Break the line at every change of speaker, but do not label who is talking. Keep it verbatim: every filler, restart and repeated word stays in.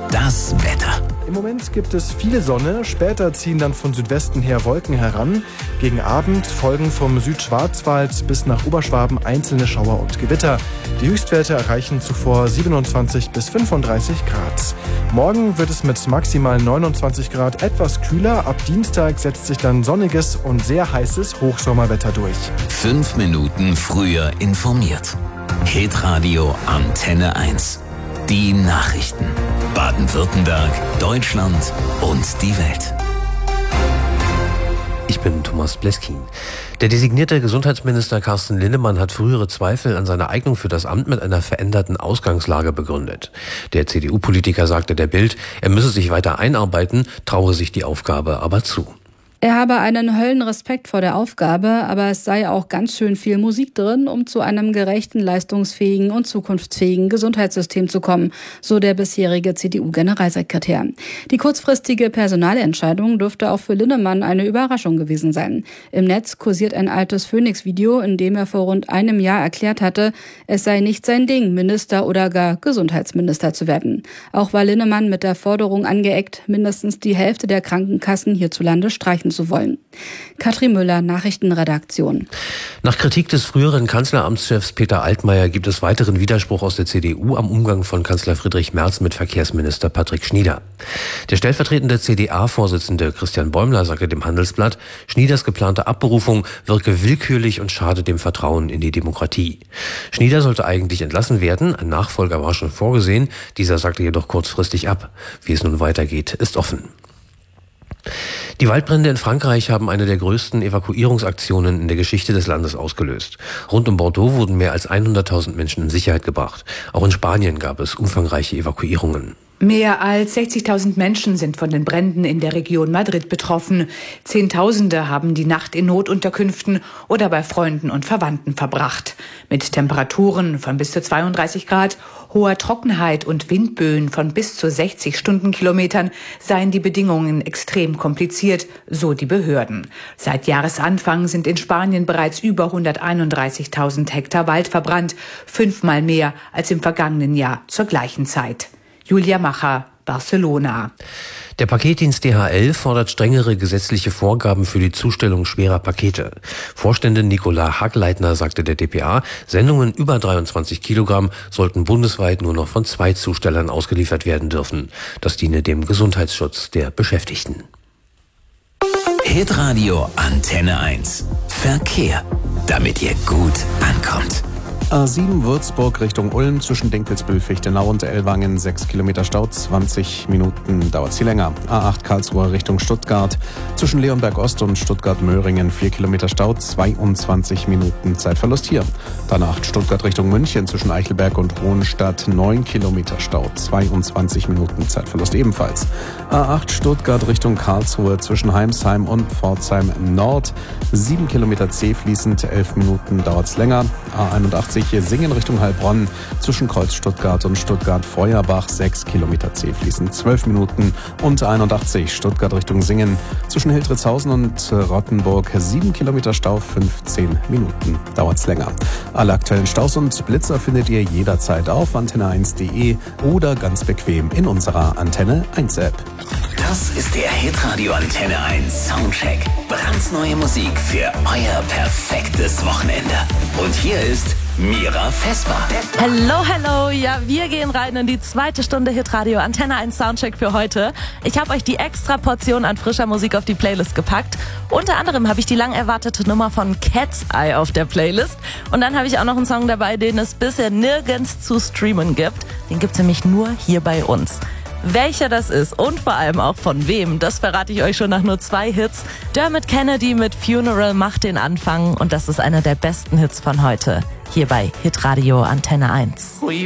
Das Wetter.
Im Moment gibt es viele Sonne, später ziehen dann von Südwesten her Wolken heran. Gegen Abend folgen vom Südschwarzwald bis nach Oberschwaben einzelne Schauer und Gewitter. Die Höchstwerte erreichen zuvor siebenundzwanzig bis fünfunddreißig Grad. Morgen wird es mit maximal neunundzwanzig Grad etwas kühler. Ab Dienstag setzt sich dann sonniges und sehr heißes Hochsommerwetter durch.
Fünf Minuten früher informiert. Hitradio Antenne eins. Die Nachrichten. Baden-Württemberg, Deutschland und die Welt.
Ich bin Thomas Bleskin. Der designierte Gesundheitsminister Carsten Linnemann hat frühere Zweifel an seiner Eignung für das Amt mit einer veränderten Ausgangslage begründet. Der C D U-Politiker sagte der Bild, er müsse sich weiter einarbeiten, traue sich die Aufgabe aber zu.
Er habe einen Höllenrespekt vor der Aufgabe, aber es sei auch ganz schön viel Musik drin, um zu einem gerechten, leistungsfähigen und zukunftsfähigen Gesundheitssystem zu kommen, so der bisherige C D U-Generalsekretär. Die kurzfristige Personalentscheidung dürfte auch für Linnemann eine Überraschung gewesen sein. Im Netz kursiert ein altes Phoenix-Video, in dem er vor rund einem Jahr erklärt hatte, es sei nicht sein Ding, Minister oder gar Gesundheitsminister zu werden. Auch war Linnemann mit der Forderung angeeckt, mindestens die Hälfte der Krankenkassen hierzulande streichen zu wollen. Katrin Müller, Nachrichtenredaktion.
Nach Kritik des früheren Kanzleramtschefs Peter Altmaier gibt es weiteren Widerspruch aus der C D U am Umgang von Kanzler Friedrich Merz mit Verkehrsminister Patrick Schnieder. Der stellvertretende C D A-Vorsitzende Christian Bäumler sagte dem Handelsblatt, Schnieders geplante Abberufung wirke willkürlich und schade dem Vertrauen in die Demokratie. Schnieder sollte eigentlich entlassen werden, ein Nachfolger war schon vorgesehen, dieser sagte jedoch kurzfristig ab. Wie es nun weitergeht, ist offen. Die Waldbrände in Frankreich haben eine der größten Evakuierungsaktionen in der Geschichte des Landes ausgelöst. Rund um Bordeaux wurden mehr als hunderttausend Menschen in Sicherheit gebracht. Auch in Spanien gab es umfangreiche Evakuierungen.
Mehr als sechzigtausend Menschen sind von den Bränden in der Region Madrid betroffen. Zehntausende haben die Nacht in Notunterkünften oder bei Freunden und Verwandten verbracht. Mit Temperaturen von bis zu zweiunddreißig Grad, hoher Trockenheit und Windböen von bis zu sechzig Stundenkilometern seien die Bedingungen extrem kompliziert, so die Behörden. Seit Jahresanfang sind in Spanien bereits über hunderteinunddreißigtausend Hektar Wald verbrannt, fünfmal mehr als im vergangenen Jahr zur gleichen Zeit. Julia Macher, Barcelona.
Der Paketdienst D H L fordert strengere gesetzliche Vorgaben für die Zustellung schwerer Pakete. Vorständin Nicola Hagleitner sagte der D P A, Sendungen über dreiundzwanzig Kilogramm sollten bundesweit nur noch von zwei Zustellern ausgeliefert werden dürfen. Das diene dem Gesundheitsschutz der Beschäftigten.
Hitradio Antenne eins. Verkehr, damit ihr gut ankommt.
A sieben Würzburg Richtung Ulm zwischen Dinkelsbühl, Fichtenau und Ellwangen sechs Kilometer Stau, zwanzig Minuten dauert sie länger. A acht Karlsruhe Richtung Stuttgart zwischen Leonberg Ost und Stuttgart-Möhringen vier Kilometer Stau, zweiundzwanzig Minuten Zeitverlust hier. Dann A acht Stuttgart Richtung München zwischen Eichelberg und Hohenstadt neun Kilometer Stau, zweiundzwanzig Minuten Zeitverlust ebenfalls. A acht Stuttgart Richtung Karlsruhe zwischen Heimsheim und Pforzheim Nord sieben Kilometer zäh fließend, elf Minuten dauert's länger. A einundachtzig Singen Richtung Heilbronn zwischen Kreuz Stuttgart und Stuttgart-Feuerbach sechs Kilometer zäh fließend, zwölf Minuten. Und einundachtzig Stuttgart Richtung Singen zwischen Hildritzhausen und Rottenburg sieben Kilometer Stau, fünfzehn Minuten dauert's länger. Alle aktuellen Staus und Blitzer findet ihr jederzeit auf antenne eins punkt de oder ganz bequem in unserer Antenne eins App.
Das ist der Hitradio Antenne eins Soundcheck. Brandneue Musik für euer perfektes Wochenende. Und hier ist Mira Vesper.
Hallo, hallo. Ja, wir gehen rein in die zweite Stunde Hitradio Antenne eins Soundcheck für heute. Ich habe euch die extra Portion an frischer Musik auf die Playlist gepackt. Unter anderem habe ich die lang erwartete Nummer von Cat's Eye auf der Playlist. Und dann habe ich auch noch einen Song dabei, den es bisher nirgends zu streamen gibt. Den gibt's nämlich nur hier bei uns. Welcher das ist und vor allem auch von wem, das verrate ich euch schon nach nur zwei Hits. Dermot Kennedy mit Funeral macht den Anfang und das ist einer der besten Hits von heute. Hier bei Hitradio Antenne eins.